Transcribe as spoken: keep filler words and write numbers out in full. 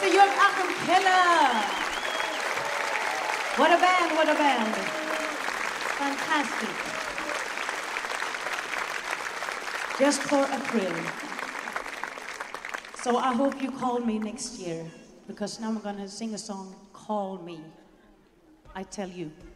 Ito yung Achim Keller. What a band, what a band. Fantastic. Just for a thrill. So I hope you call me next year, because now I'm gonna sing a song, Call Me. I tell you.